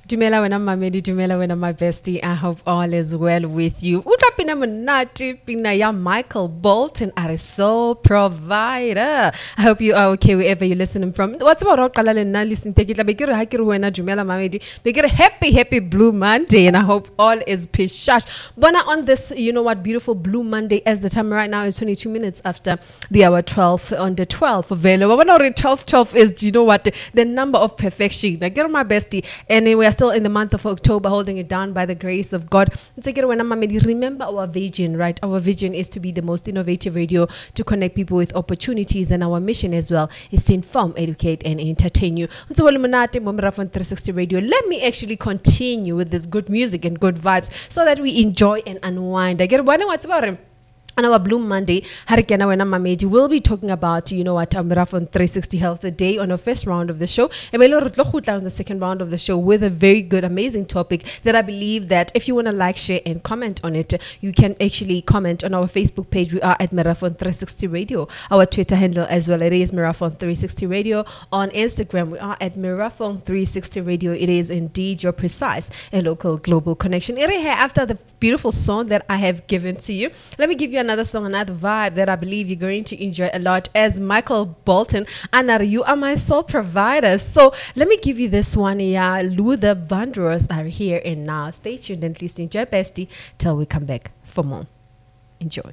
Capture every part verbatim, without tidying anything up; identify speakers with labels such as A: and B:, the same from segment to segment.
A: Dumela wena mamedi, dumela wena my bestie. I hope all is well with you. Utla pina manati pina ya Michael Bolton are so provider. I hope you are okay wherever you're listening from. What's about Rokala and na listen take it. Bekira hakiru wena dumela mamedi. Bekira happy happy Blue Monday, and I hope all is pishash. Bona on this, you know what, beautiful Blue Monday. As the time right now is twenty-two minutes after the hour twelve on the twelfth of Velo. But already twelve twelve is, you know what, the number of perfection. I get my bestie, and we are still in the month of October, holding it down by the grace of God. Remember our vision, right? Our vision is to be the most innovative radio to connect people with opportunities, and our mission as well is to inform, educate, and entertain you. So, three sixty Radio. Let me actually continue with this good music and good vibes so that we enjoy and unwind. I get what's about him. On our Blue Monday, Harikena Wena Mameji will be talking about, you know what, Mirafon three sixty Health a day on the first round of the show. And we'll on the second round of the show with a very good, amazing topic that I believe that if you want to like, share, and comment on it, you can actually comment on our Facebook page. We are at Mirafon three sixty Radio. Our Twitter handle as well, it is Mirafon three sixty Radio. On Instagram, we are at Mirafon three sixty Radio. It is indeed your precise and local global connection. After the beautiful song that I have given to you, let me give you another song, another vibe that I believe you're going to enjoy a lot, as Michael Bolton, Anna, you are my soul provider. So let me give you this one. Yeah, Luther Vandross are here and now. Stay tuned and please enjoy bestie till we come back for more. Enjoy.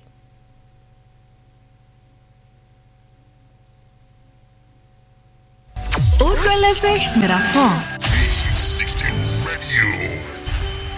B: Utlweletse Mirafon